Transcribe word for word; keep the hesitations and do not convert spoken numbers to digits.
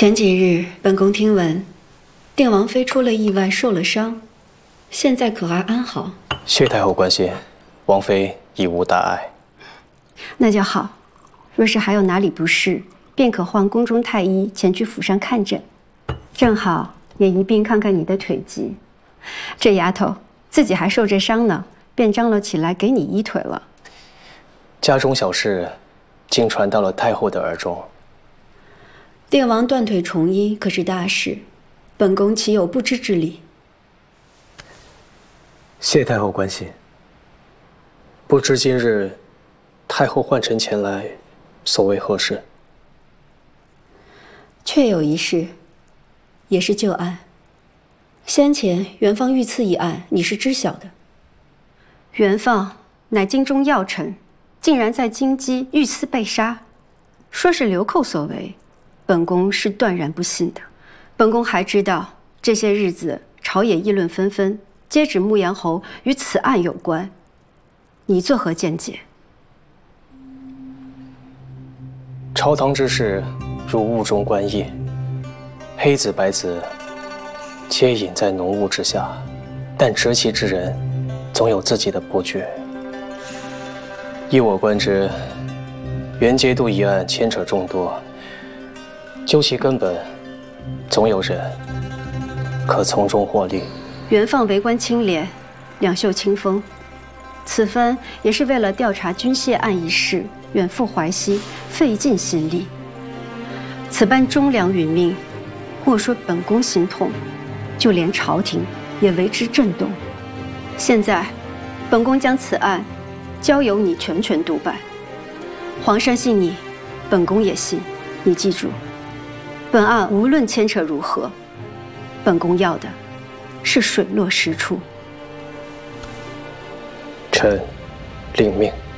前几日，本宫听闻，定王妃出了意外，受了伤，现在可还安好？ 谢太后关心，王妃已无大碍。 那就好。若是还有哪里不适，便可唤宫中太医前去府上看诊，正好也一并看看你的腿疾。这丫头自己还受着伤呢，便张罗起来给你医腿了。 家中小事，竟传到了太后的耳中。 定王断腿重医可是大事，本宫岂有不知之理？ 谢太后关心。不知今日太后唤臣前来，所为何事？ 确有一事，也是旧案。先前元放遇刺一案，你是知晓的。元放乃京中要臣，竟然在京畿遇刺被杀，说是流寇所为，本宫是断然不信的。本宫还知道，这些日子朝野议论纷纷，皆指牧羊侯与此案有关。你作何见解？ 朝堂之事，如雾中观夜，黑子白子皆隐在浓雾之下，但执其之人，总有自己的不觉。依我观之，元节度一案牵扯众多，究其根本，总有人可从中获利。 元放为官清廉，两袖清风，此番也是为了调查军械案一事，远赴淮西，费尽心力。此般忠良殒命，莫说本宫心痛，就连朝廷也为之震动。现在，本宫将此案交由你全权督办。皇上信你，本宫也信。你记住，本案无论牵扯如何，本宫要的是水落石出。 臣领命。